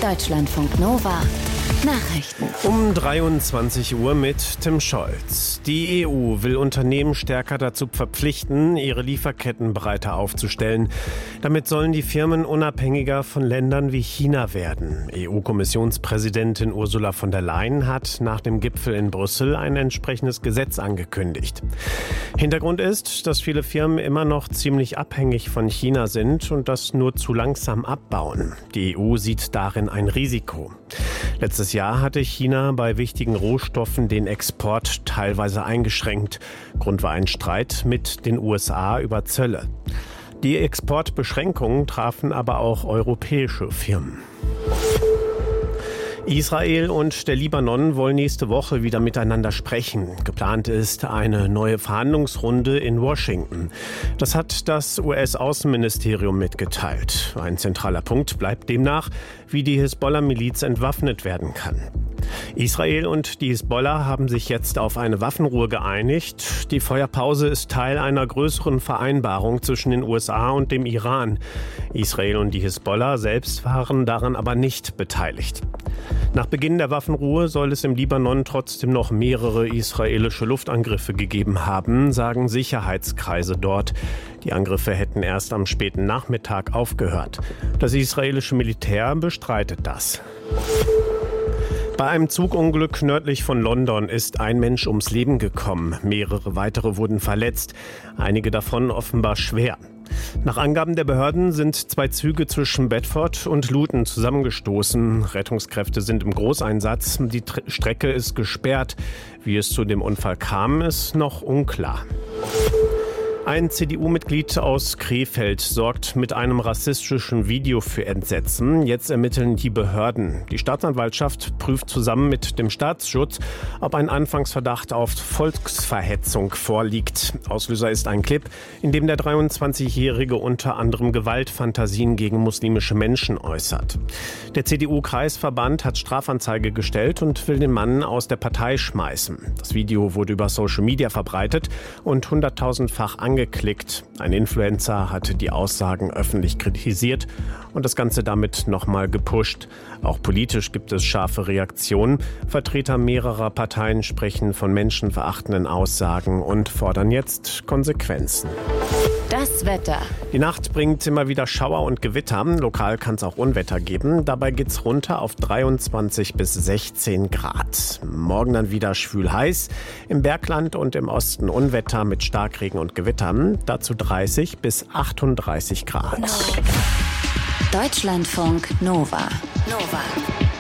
Deutschlandfunk Nova Nachrichten. Um 23 Uhr mit Tim Scholz. Die EU will Unternehmen stärker dazu verpflichten, ihre Lieferketten breiter aufzustellen. Damit sollen die Firmen unabhängiger von Ländern wie China werden. EU-Kommissionspräsidentin Ursula von der Leyen hat nach dem Gipfel in Brüssel ein entsprechendes Gesetz angekündigt. Hintergrund ist, dass viele Firmen immer noch ziemlich abhängig von China sind und das nur zu langsam abbauen. Die EU sieht darin ein Risiko. Letztes Jahr hatte China bei wichtigen Rohstoffen den Export teilweise eingeschränkt. Grund war ein Streit mit den USA über Zölle. Die Exportbeschränkungen trafen aber auch europäische Firmen. Israel und der Libanon wollen nächste Woche wieder miteinander sprechen. Geplant ist eine neue Verhandlungsrunde in Washington. Das hat das US-Außenministerium mitgeteilt. Ein zentraler Punkt bleibt demnach, wie die Hisbollah-Miliz entwaffnet werden kann. Israel und die Hisbollah haben sich jetzt auf eine Waffenruhe geeinigt. Die Feuerpause ist Teil einer größeren Vereinbarung zwischen den USA und dem Iran. Israel und die Hisbollah selbst waren daran aber nicht beteiligt. Nach Beginn der Waffenruhe soll es im Libanon trotzdem noch mehrere israelische Luftangriffe gegeben haben, sagen Sicherheitskreise dort. Die Angriffe hätten erst am späten Nachmittag aufgehört. Das israelische Militär bestreitet das. Bei einem Zugunglück nördlich von London ist ein Mensch ums Leben gekommen. Mehrere weitere wurden verletzt, einige davon offenbar schwer. Nach Angaben der Behörden sind 2 Züge zwischen Bedford und Luton zusammengestoßen. Rettungskräfte sind im Großeinsatz. Die Strecke ist gesperrt. Wie es zu dem Unfall kam, ist noch unklar. Ein CDU-Mitglied aus Krefeld sorgt mit einem rassistischen Video für Entsetzen. Jetzt ermitteln die Behörden. Die Staatsanwaltschaft prüft zusammen mit dem Staatsschutz, ob ein Anfangsverdacht auf Volksverhetzung vorliegt. Auslöser ist ein Clip, in dem der 23-Jährige unter anderem Gewaltfantasien gegen muslimische Menschen äußert. Der CDU-Kreisverband hat Strafanzeige gestellt und will den Mann aus der Partei schmeißen. Das Video wurde über Social Media verbreitet und 100.000-fach angeklickt. Ein Influencer hatte die Aussagen öffentlich kritisiert und das Ganze damit nochmal gepusht. Auch politisch gibt es scharfe Reaktionen. Vertreter mehrerer Parteien sprechen von menschenverachtenden Aussagen und fordern jetzt Konsequenzen. Das Wetter. Die Nacht bringt immer wieder Schauer und Gewitter. Lokal kann es auch Unwetter geben. Dabei geht's runter auf 23 bis 16 Grad. Morgen dann wieder schwül heiß. Im Bergland und im Osten Unwetter mit Starkregen und Gewittern. Dazu 30 bis 38 Grad. Deutschlandfunk Nova.